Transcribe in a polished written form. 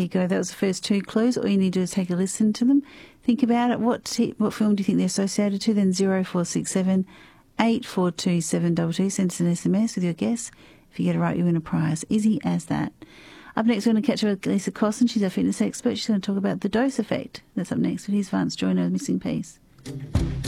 you go. That was the first 2 clues. All you need to do is take a listen to them. Think about it. What film do you think they're associated to? Then 0467 842 722. Send us an SMS with your guess. If you get it right, you win a prize. Easy as that. Up next, we're going to catch up with Lisa Cosson. She's our fitness expert. She's going to talk about the dose effect. That's up next with his Vance Joyner, Missing Piece.